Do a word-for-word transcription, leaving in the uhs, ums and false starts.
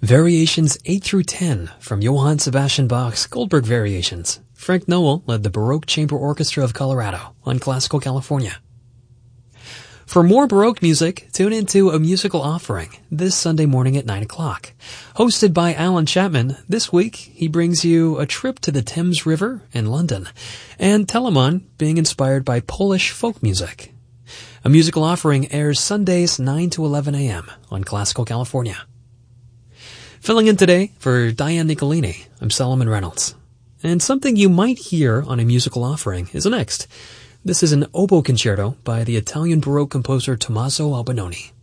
Variations eight through ten from Johann Sebastian Bach's Goldberg Variations. Frank Noel led the Baroque Chamber Orchestra of Colorado on Classical California. For more Baroque music, tune into A Musical Offering this Sunday morning at nine o'clock. Hosted by Alan Chapman, this week he brings you a trip to the Thames River in London and Telemon being inspired by Polish folk music. A Musical Offering airs Sundays nine to eleven a.m. on Classical California. Filling in today for Diane Nicolini, I'm Solomon Reynolds. And something you might hear on A Musical Offering is next. This is an oboe concerto by the Italian Baroque composer Tommaso Albinoni.